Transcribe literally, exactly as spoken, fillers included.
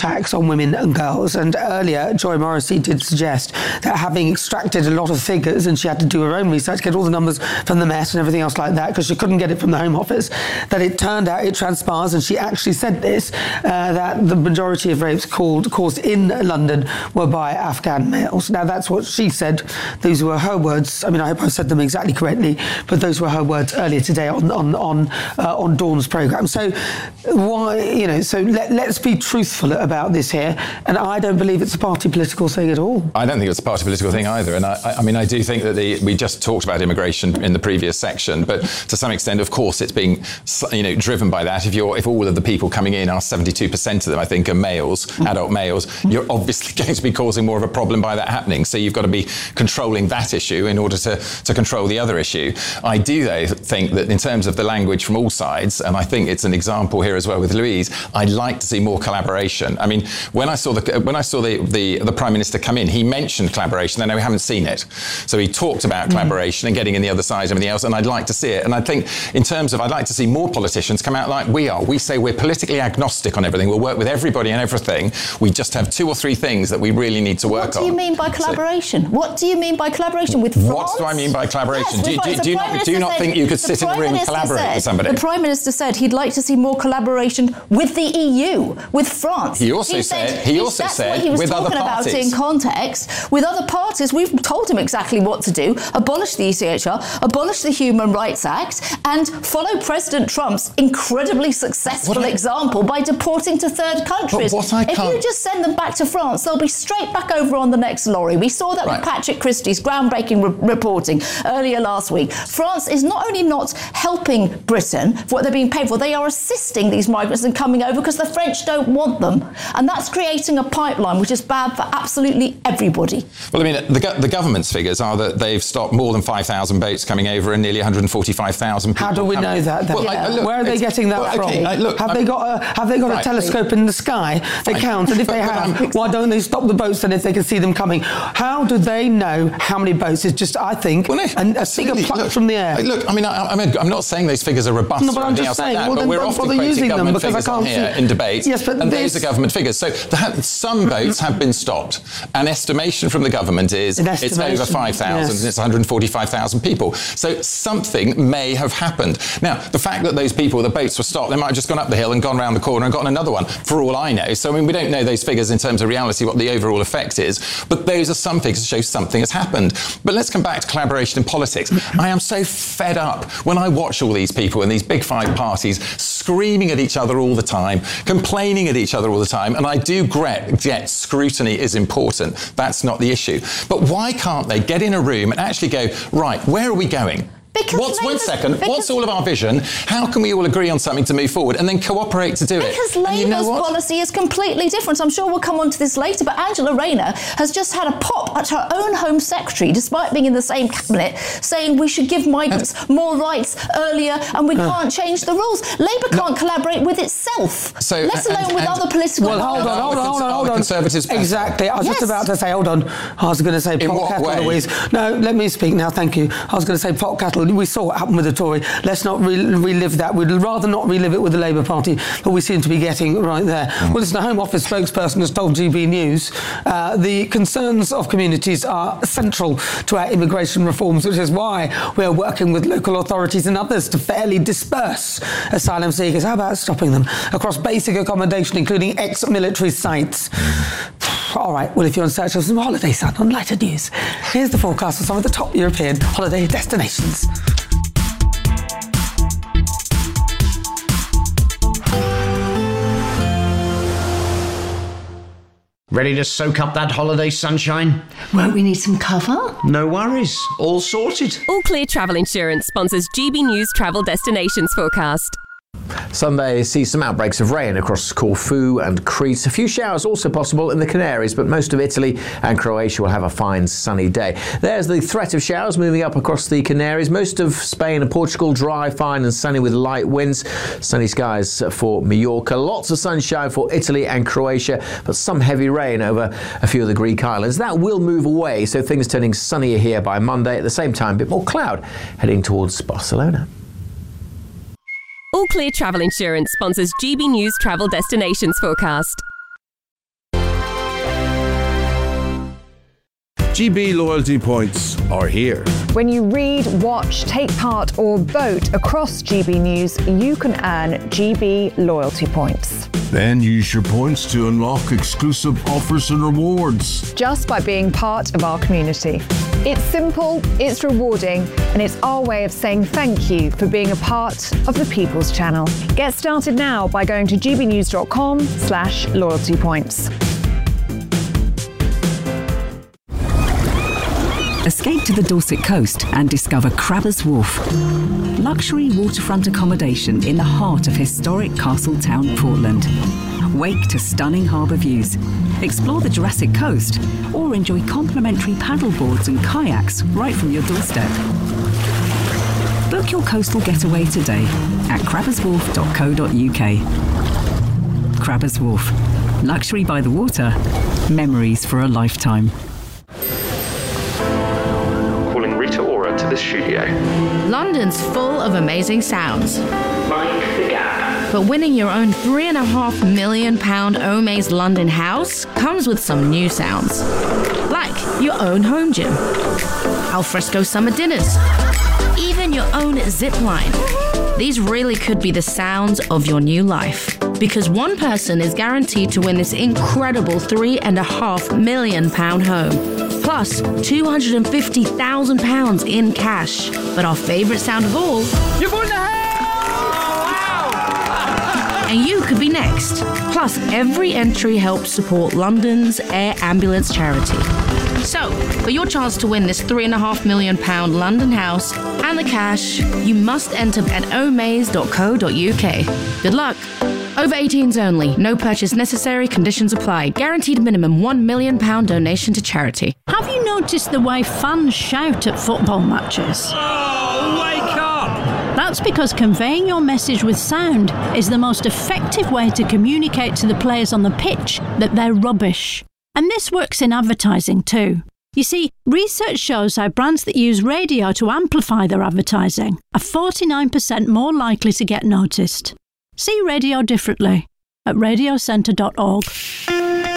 tax on women and girls. And earlier, Joy Morrissey did suggest that having extracted a lot of figures, and she had to do her own research, get all the numbers from the Met and everything else like that, because she couldn't get it from the Home Office, that it turned out, it transpires, and she actually said this, uh, that the majority of rapes called, caused in London were by Afghan males. Now, that's what she said. These were her words. I mean, I hope I said them exactly correctly, but those were her words earlier today on on on, uh, on Dawn's programme. So, why, you know, so let, let's be truthful about this here, and I don't believe it's a party political thing at all. I don't think it's a party political thing either, and I, I mean, I do think that the, we just talked about immigration in the previous section, but to some extent, of course, it's being, you know, driven by that. If you're, if all of the people coming in are seventy-two percent of them, I think, are males, mm. adult males, mm. you're obviously going to be causing more of a problem by that happening. So you've got to be controlling that issue in order to, to control the other issue. I do, though, think that in terms of the language from all sides, and I think it's an example here as well with Louise, I'd like to see more collaboration. I mean, when I saw the when I saw the the, the Prime Minister come in, he mentioned collaboration. I know we haven't seen it, so he talked about collaboration mm. and getting in the other side and everything else. And I'd like to see it. And I think in terms of, I'd like to see more politicians come out like we are. We say we're politically agnostic on everything. We'll work with everybody and everything. We just have two or three things that we really need to work on. What do you mean by collaboration? So, what do you mean by collaboration with France? What do I mean by collaboration? Yes, do, do, do you not, do you not think you could sit in a room and collaborate said, with somebody? The Prime Minister said he'd like to see more collaboration with the E U, with France. He also he said, said he also that's said what he was with talking other about parties. in context. With other parties, we've told him exactly what to do: abolish the E C H R, abolish the Human Rights Act, and follow President Trump's incredibly successful I, example by deporting to third countries. What I if can't... you just send them back to France, they'll be straight back over on the next lorry. We saw that right. with Patrick Christie's groundbreaking re- reporting earlier last week. France is not only not helping Britain for what they're being paid for, they are assisting these migrants in coming over because the French don't want them. And that's creating a pipeline which is bad for absolutely everybody. Well, I mean, the, go- the government's figures are that they've stopped more than five thousand boats coming over and nearly one hundred forty-five thousand people. How do we know that? Then? Well, yeah. I, look, Where are they getting that well, okay, from? I, look, have I'm, they got a have they got right. a telescope in the sky that counts? And if they have, why don't they stop the boats then if they can see them coming? How do they know how many boats? It's just, I think, well, no, and a figure plucked from the air. Look, I mean, I, I mean, I'm not saying those figures are robust. No, but or I'm just saying. like that, well, but then we're don't often bother using them because I can't here see in debate. Yes, but and this... those are government figures. So the, some boats have been stopped. An estimation from the government is it's over five thousand. Yes. It's one hundred forty-five thousand people. So something may have happened. Now, the fact that those people, the boats were stopped, they might have just gone up the hill and gone round the corner and gotten another one, for all I know. So, I mean, we don't know those figures in terms of reality, what the overall effect is, but those are some figures that show something has happened. But let's come back to collaboration in politics. I am so fed up when I watch all these people in these big five parties screaming at each other all the time, complaining at each other all the time, and I do get scrutiny is important. That's not the issue. But why can't they get in a room and actually go, right, where are we going? Because What's, one second, because, what's all of our vision? How can we all agree on something to move forward and then cooperate to do it? Because Labour's you know policy is completely different. I'm sure we'll come on to this later, but Angela Rayner has just had a pop at her own Home Secretary, despite being in the same cabinet, saying we should give migrants uh, more rights earlier and we uh, can't change the rules. Labour can't no, collaborate with itself, so, let alone and, with and, other political... Well, hold on, hold on, hold on, hold on. Conservatives exactly. I was yes. just about to say, hold on. I was going to say pot cattle, Louise. No, let me speak now, thank you. I was going to say pot cattle. We saw what happened with the Tory. Let's not re- relive that. We'd rather not relive it with the Labour Party, but we seem to be getting right there. Mm. Well, listen, the Home Office spokesperson has told G B News uh, the concerns of communities are central to our immigration reforms, which is why we are working with local authorities and others to fairly disperse asylum seekers. How about stopping them across basic accommodation, including ex-military sites? All right, well, if you're in search of some holiday sun on lighter news, here's the forecast for some of the top European holiday destinations. Ready to soak up that holiday sunshine? Won't we need some cover? No worries. All sorted. All Clear Travel Insurance sponsors G B News Travel Destinations Forecast. Sunday sees some outbreaks of rain across Corfu and Crete. A few showers also possible in the Canaries, but most of Italy and Croatia will have a fine sunny day. There's the threat of showers moving up across the Canaries. Most of Spain and Portugal dry, fine and sunny with light winds. Sunny skies for Mallorca. Lots of sunshine for Italy and Croatia, but some heavy rain over a few of the Greek islands. That will move away, so things turning sunnier here by Monday. At the same time, a bit more cloud heading towards Barcelona. All Clear Travel Insurance sponsors G B News Travel Destinations Forecast. G B loyalty points are here. When you read, watch, take part or vote across G B News, you can earn G B loyalty points. Then use your points to unlock exclusive offers and rewards. Just by being part of our community. It's simple, it's rewarding, and it's our way of saying thank you for being a part of the People's Channel. Get started now by going to gbnews.com slash loyalty points. Escape to the Dorset coast and discover Crabbers Wharf. Luxury waterfront accommodation in the heart of historic Castletown, Portland. Wake to stunning harbour views. Explore the Jurassic Coast or enjoy complimentary paddleboards and kayaks right from your doorstep. Book your coastal getaway today at crabbers wharf dot co dot uk. Crabbers Wharf. Luxury by the water. Memories for a lifetime. To the studio. London's full of amazing sounds. Mind the gap. But winning your own three and a half million pound Omaze London house comes with some new sounds. Like your own home gym, alfresco summer dinners, even your own zip line. These really could be the sounds of your new life. Because one person is guaranteed to win this incredible three and a half million pound home. Plus two hundred fifty thousand pounds in cash. But our favourite sound of all... You've won the house! Wow! And you could be next. Plus, every entry helps support London's Air Ambulance charity. So, for your chance to win this three and a half million pound London house and the cash, you must enter at omaze dot co dot uk. Good luck. Over eighteens only. No purchase necessary. Conditions apply. Guaranteed minimum one million pound donation to charity. Have you noticed the way fans shout at football matches? Oh, wake up! That's because conveying your message with sound is the most effective way to communicate to the players on the pitch that they're rubbish. And this works in advertising too. You see, research shows how brands that use radio to amplify their advertising are forty-nine percent more likely to get noticed. See radio differently at radio centre dot org.